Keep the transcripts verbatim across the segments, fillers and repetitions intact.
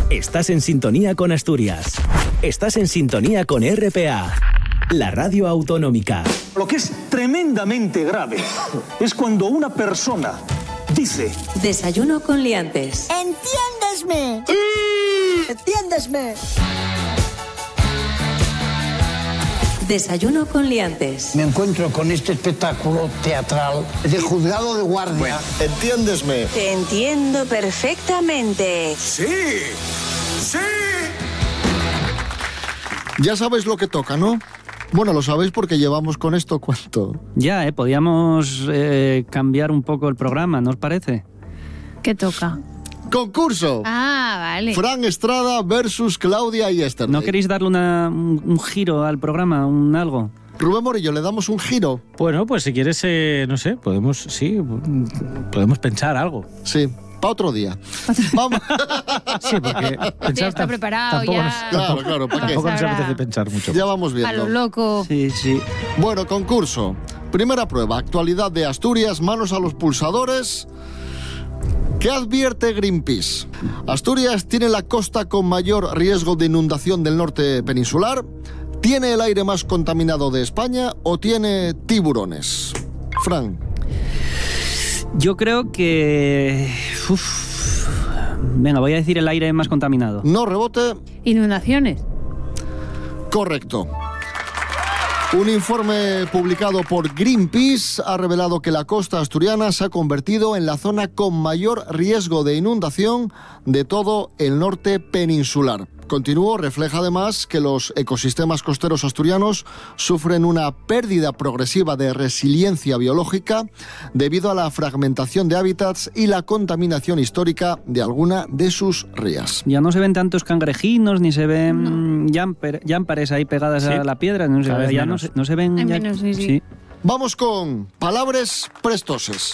Estás en sintonía con Asturias. Estás en sintonía con R P A, la radio autonómica. Lo que es tremendamente grave es cuando una persona dice: Desayuno con liantes. ¡Entiéndesme! ¡Entiéndesme! Desayuno con liantes. Me encuentro con este espectáculo teatral de juzgado de guardia. Bueno, entiéndesme. Te entiendo perfectamente. ¡Sí! ¡Sí! Ya sabes lo que toca, ¿no? Bueno, lo sabéis porque llevamos con esto cuánto. Ya, eh, podíamos eh, cambiar un poco el programa, ¿no os parece? ¿Qué toca? ¡Concurso! Ah, vale. Fran Estrada versus Claudia Yesterday. ¿No queréis darle una, un, un giro al programa, un algo? Rubén Morillo, ¿le damos un giro? Bueno, pues si quieres, eh, no sé, podemos, sí, podemos pensar algo. Sí. Para otro día. Vamos. Sí, porque pensar ya está preparado, tampoco ya. Nos, claro, tampoco, claro. ¿Para tampoco qué? nos apetece pensar mucho. Ya vamos viendo. A lo loco. Sí, sí. Bueno, concurso. Primera prueba. Actualidad de Asturias. Manos a los pulsadores. ¿Qué advierte Greenpeace? Asturias tiene la costa con mayor riesgo de inundación del norte peninsular. ¿Tiene el aire más contaminado de España o tiene tiburones? Fran. Yo creo que... Uf. Venga, voy a decir el aire más contaminado. No rebote. Inundaciones. Correcto. Un informe publicado por Greenpeace ha revelado que la costa asturiana se ha convertido en la zona con mayor riesgo de inundación de todo el norte peninsular. Continuó, refleja además que los ecosistemas costeros asturianos sufren una pérdida progresiva de resiliencia biológica debido a la fragmentación de hábitats y la contaminación histórica de alguna de sus rías. Ya no se ven tantos cangrejinos, ni se ven no. jumper, jumperes ahí pegadas sí. a la piedra. No, se, ya no se, no se ven... Hay ya, menos, sí, sí. sí. Vamos con palabras prestoses.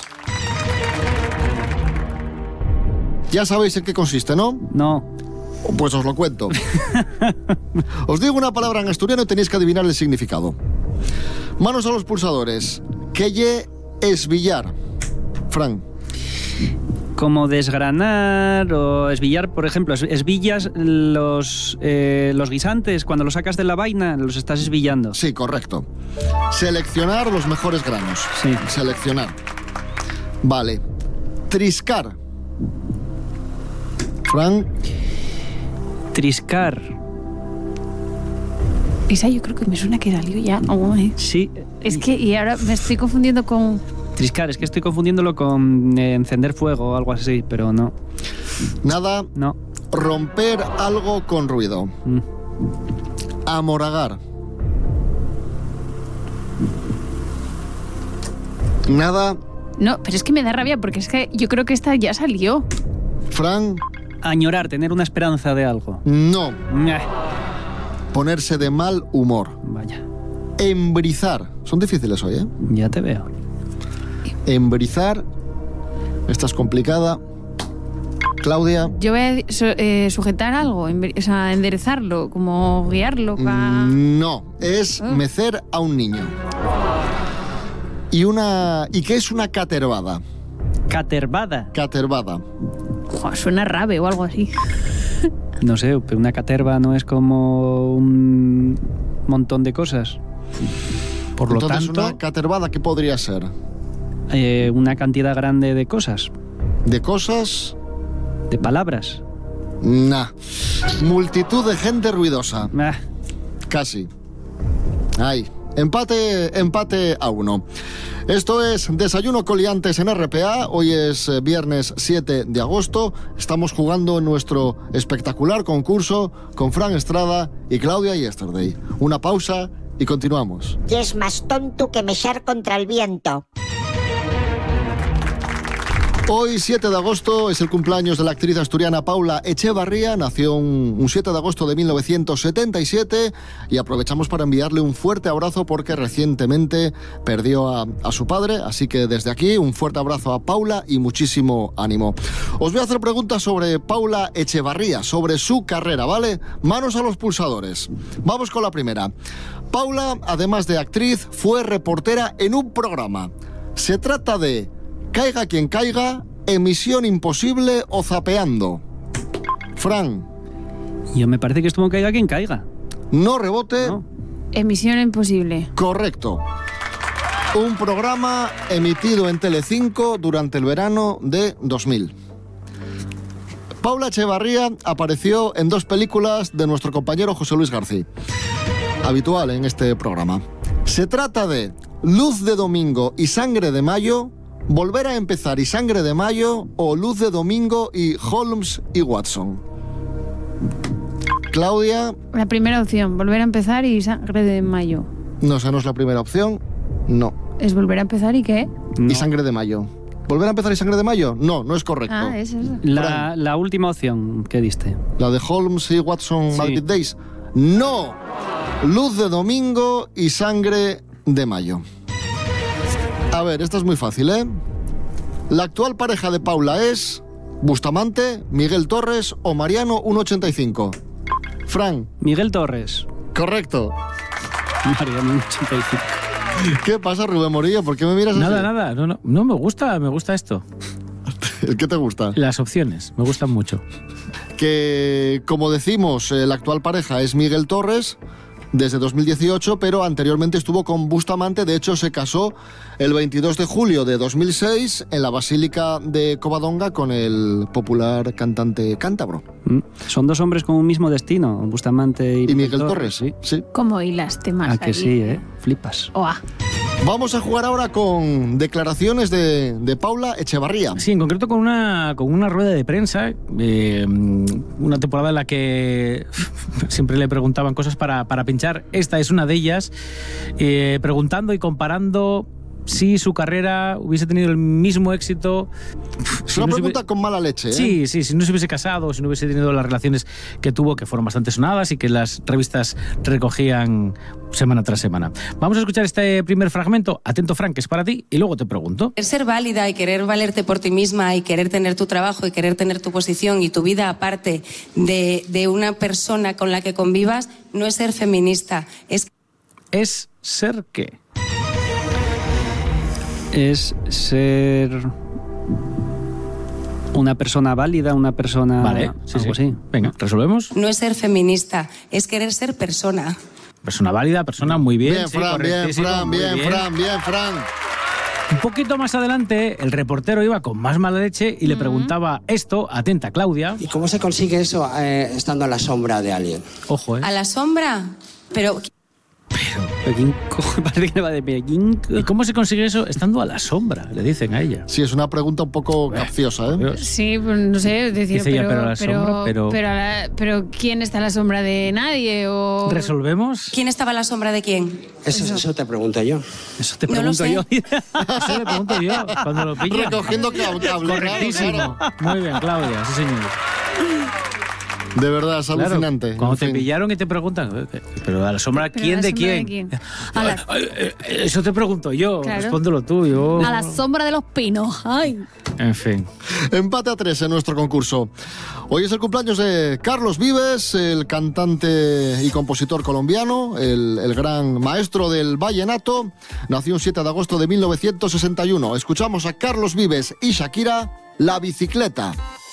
Ya sabéis en qué consiste, ¿no? No. Pues os lo cuento. Os digo una palabra en asturiano y tenéis que adivinar el significado. Manos a los pulsadores. ¿Qué ye esbillar? Fran. Como desgranar o esbillar, por ejemplo. Esbillas los, eh, los guisantes, cuando los sacas de la vaina, los estás esbillando. Sí, correcto. Seleccionar los mejores granos. Sí. Seleccionar. Vale. Triscar. Fran. Triscar. Esa yo creo que me suena que salió ya. Oh, eh. Sí. Es que, y ahora me estoy confundiendo con... Triscar, es que estoy confundiéndolo con eh, encender fuego o algo así, pero no. Nada. No. Romper algo con ruido. Mm. Amoragar. Nada. No, pero es que me da rabia porque es que yo creo que esta ya salió. Fran. Añorar, tener una esperanza de algo. No. Nah. Ponerse de mal humor. Vaya. Embrizar. Son difíciles hoy, ¿eh? Ya te veo. Embrizar. Esta es complicada. Claudia. Yo voy a su, eh, sujetar algo, o sea, enderezarlo, como guiarlo. Pa... No, es oh. mecer a un niño. Y una... ¿Y qué es una caterbada? ¿Caterbada? Caterbada. Joder, suena rave o algo así. No sé, pero una caterva no es como un montón de cosas. Por lo Entonces, tanto... ¿una caterbada qué podría ser? Eh, una cantidad grande de cosas. ¿De cosas? ¿De palabras? Nah. Multitud de gente ruidosa. Ah. Casi. Ay. Empate, empate a uno. Esto es Desayuno con Liantes en R P A. Hoy es viernes siete de agosto. Estamos jugando en nuestro espectacular concurso con Fran Estrada y Claudia Yesterday. Una pausa y continuamos. Y es más tonto que mechar contra el viento. Hoy, siete de agosto, es el cumpleaños de la actriz asturiana Paula Echevarría. Nació un, un siete de agosto de mil novecientos setenta y siete y aprovechamos para enviarle un fuerte abrazo porque recientemente perdió a, a su padre. Así que desde aquí, un fuerte abrazo a Paula y muchísimo ánimo. Os voy a hacer preguntas sobre Paula Echevarría, sobre su carrera, ¿vale? Manos a los pulsadores. Vamos con la primera. Paula, además de actriz, fue reportera en un programa. Se trata de... Caiga quien caiga, Emisión Imposible o Zapeando. Fran. Yo me parece que estuvo en Caiga quien caiga. No rebote. No. Emisión Imposible. Correcto. Un programa emitido en Telecinco durante el verano de dos mil. Paula Echevarría apareció en dos películas de nuestro compañero José Luis García, habitual en este programa. Se trata de Luz de Domingo y Sangre de Mayo, Volver a Empezar y Sangre de Mayo o Luz de Domingo y Holmes y Watson. Claudia. La primera opción, Volver a Empezar y Sangre de Mayo. No, esa no es la primera opción. No. ¿Es Volver a Empezar y qué? No. Y Sangre de Mayo. ¿Volver a Empezar y Sangre de Mayo? No, no es correcto. Ah, es eso. La, la última opción que diste. La de Holmes y Watson, Sí. Malvin Days. No. Luz de Domingo y Sangre de Mayo. A ver, esta es muy fácil, ¿eh? La actual pareja de Paula es Bustamante, Miguel Torres o Mariano uno ochenta y cinco. Fran. Miguel Torres. Correcto. Mariano uno ochenta y cinco. ¿Qué pasa, Rubén Morillo? ¿Por qué me miras así? Nada, nada. No, no, no me gusta, me gusta esto. ¿Qué te gusta? Las opciones, me gustan mucho. Que, como decimos, eh, la actual pareja es Miguel Torres desde dos mil dieciocho, pero anteriormente estuvo con Bustamante. De hecho, se casó el veintidós de julio de dos mil seis en la Basílica de Covadonga con el popular cantante cántabro. Mm. Son dos hombres con un mismo destino, Bustamante y, Y Miguel Torres, sí. sí. ¿Cómo hilas temas Ah, que ahí? sí, ¿eh? Flipas. Oa. Vamos a jugar ahora con declaraciones de, de Paula Echevarría. Sí, en concreto con una, con una rueda de prensa, eh, una temporada en la que siempre le preguntaban cosas para, para pinchar. Esta es una de ellas, eh, preguntando y comparando si su carrera hubiese tenido el mismo éxito. Es si una no se pregunta hubiese- con mala leche, ¿eh? Sí, sí, si no se hubiese casado, si no hubiese tenido las relaciones que tuvo, que fueron bastante sonadas y que las revistas recogían semana tras semana. Vamos a escuchar este primer fragmento. Atento, Frank, que es para ti, y luego te pregunto. Querer ser válida y querer valerte por ti misma y querer tener tu trabajo y querer tener tu posición y tu vida aparte de, de una persona con la que convivas no es ser feminista, es... ¿Es ser qué? Es ser una persona válida, una persona... Vale, sí, algo sí. así. Venga, resolvemos. No es ser feminista, es querer ser persona. Persona válida, persona muy bien. Bien, sí, Fran, bien, correctísimo, Fran, muy bien, Fran, bien, Fran. Un poquito más adelante, el reportero iba con más mala leche y le preguntaba esto, atenta, Claudia. ¿Y cómo se consigue eso eh, estando a la sombra de alguien? Ojo, ¿eh? ¿A la sombra? Pero... Pero ¿quién cojo? Parece que le va de pie. ¿Quién co- ¿Y cómo se consigue eso estando a la sombra? Le dicen a ella. Sí, es una pregunta un poco capciosa, ¿eh? Dios. Sí, pues no sé, decir, Dice ella, pero, pero a la sombra, pero- pero, a la- pero ¿quién está a la sombra de nadie? O... ¿Resolvemos? ¿Quién estaba a la sombra de quién? Eso, eso te pregunto yo. Eso te No lo pregunto sé. yo. Eso le pregunto yo, cuando lo pilla. Recogiendo cab- cable, Correctísimo. claro, Muy bien, Claudia, sí señor. De verdad, es Claro, alucinante. cuando En te fin. pillaron y te preguntan, eh, pero a la sombra, Pero ¿quién a la de sombra de quién? quién. A la- Ay, eh, Eso te pregunto yo, Claro. respóndelo tú. Yo... A la sombra de los pinos. Ay. En fin. Empate a tres en nuestro concurso. Hoy es el cumpleaños de Carlos Vives, el cantante y compositor colombiano, el, el gran maestro del vallenato. Nació un siete de agosto de mil novecientos sesenta y uno. Escuchamos a Carlos Vives y Shakira, La Bicicleta.